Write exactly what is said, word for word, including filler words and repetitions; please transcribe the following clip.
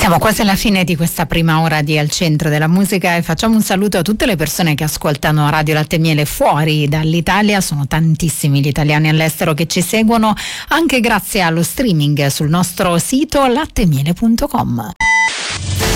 Siamo quasi alla fine di questa prima ora di Al Centro della Musica e facciamo un saluto a tutte le persone che ascoltano Radio Latte e Miele fuori dall'Italia. Sono tantissimi gli italiani all'estero che ci seguono anche grazie allo streaming sul nostro sito latte miele punto com.